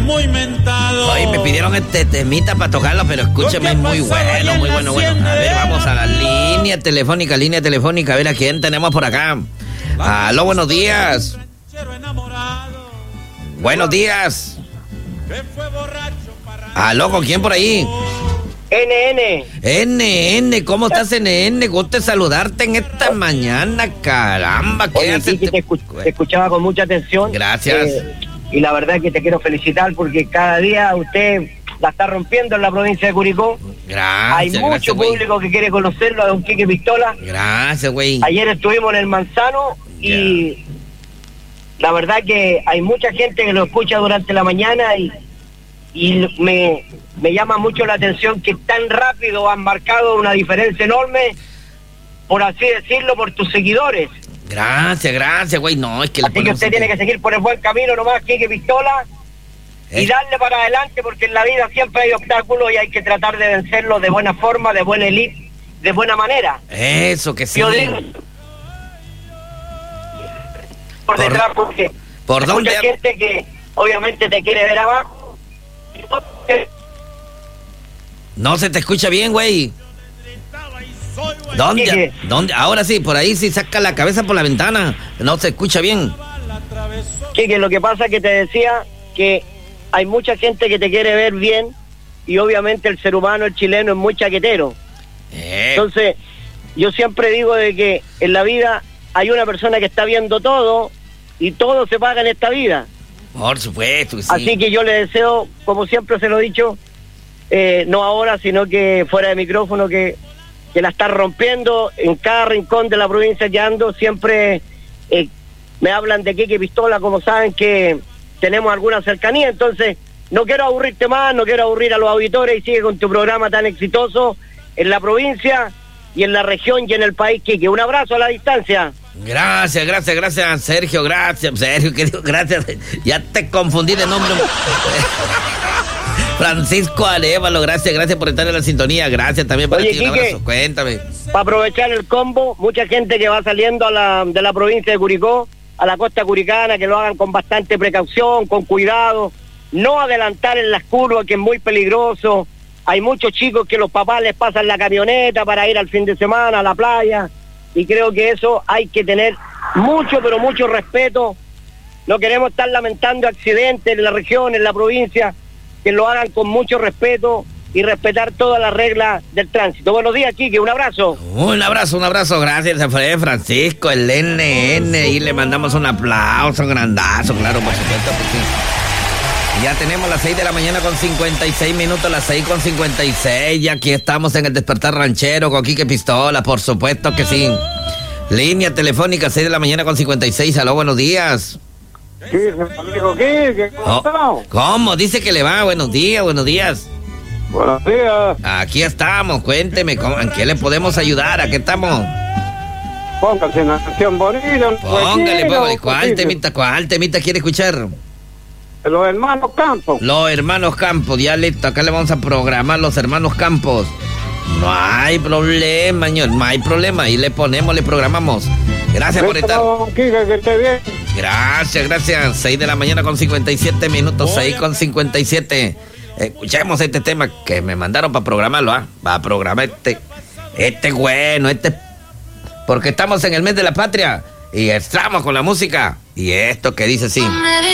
muy mentado. Hoy me pidieron este temita para tocarlo, pero escúcheme, es muy bueno, muy bueno, bueno. A ver, vamos a la línea telefónica, a ver a quién tenemos por acá. Aló, buenos días. Buenos días. Aló, ¿con quién por ahí? NN, ¿cómo estás, NN? Gusto saludarte en esta mañana, caramba. ¿Qué haces? Te escuchaba con mucha atención. Gracias. Y la verdad que te quiero felicitar porque cada día usted la está rompiendo en la provincia de Curicó. Gracias. Hay mucho público que quiere conocerlo, a don Quique Pistola. Gracias, güey. Ayer estuvimos en el Manzano y la verdad que hay mucha gente que lo escucha durante la mañana y me llama mucho la atención que tan rápido han marcado una diferencia enorme, por así decirlo, por tus seguidores. Gracias, güey. No, es que así que usted tiene que seguir por el buen camino nomás, Quique Pistola, y darle para adelante, porque en la vida siempre hay obstáculos y hay que tratar de vencerlos de buena forma, de buena elite, de buena manera. Eso, que sí. Yo digo, por detrás, porque ¿por hay dónde? Mucha gente que obviamente te quiere ver abajo. No se te escucha bien, güey. ¿Dónde? Ahora sí, por ahí sí saca la cabeza por la ventana. No se escucha bien. Quique, lo que pasa es que te decía que hay mucha gente que te quiere ver bien y obviamente el ser humano, el chileno, es muy chaquetero. Entonces, yo siempre digo de que en la vida hay una persona que está viendo todo y todo se paga en esta vida. Por supuesto, sí. Así que yo le deseo, como siempre se lo he dicho, no ahora, sino que fuera de micrófono, que la está rompiendo en cada rincón de la provincia que ando. Siempre me hablan de Quique Pistola, como saben que tenemos alguna cercanía. Entonces, no quiero aburrirte más, no quiero aburrir a los auditores, y sigue con tu programa tan exitoso en la provincia y en la región y en el país, Quique. Un abrazo a la distancia. Gracias, Sergio, gracias. Ya te confundí de nombre. Francisco Arevalo, gracias por estar en la sintonía, gracias también para ti, un abrazo. Cuéntame. Para aprovechar el combo, mucha gente que va saliendo de la provincia de Curicó a la costa curicana, que lo hagan con bastante precaución, con cuidado, no adelantar en las curvas, que es muy peligroso. Hay muchos chicos que los papás les pasan la camioneta para ir al fin de semana a la playa, y creo que eso hay que tener mucho, pero mucho respeto. No queremos estar lamentando accidentes en la región, en la provincia, que lo hagan con mucho respeto y respetar todas las reglas del tránsito. Buenos días, Quique, un abrazo. Un abrazo, gracias a Francisco, el NN, y le mandamos un aplauso, un grandazo, claro, por supuesto que sí. Ya tenemos las 6 de la mañana con 56 minutos, las 6 con 56, y aquí estamos en el Despertar Ranchero con Quique Pistola, por supuesto que sí. Línea telefónica, 6 de la mañana con 56, aló, buenos días. ¿Cómo? Dice que le va. Buenos días. Buenos días. Aquí estamos, cuénteme, ¿en qué le podemos ayudar? ¿A qué estamos? Póngase una canción bonita. Póngale. ¿Cuál temita quiere escuchar? Los Hermanos Campos. Ya listo, acá le vamos a programar Los Hermanos Campos. No hay problema, señor, no hay problema. Y le programamos. Gracias por estar. Que esté bien. Gracias. 6 de la mañana con 57 minutos, 6 con 57. Escuchemos este tema que me mandaron para programarlo, para programar bueno, porque estamos en el mes de la patria y estamos con la música. Y esto que dice así.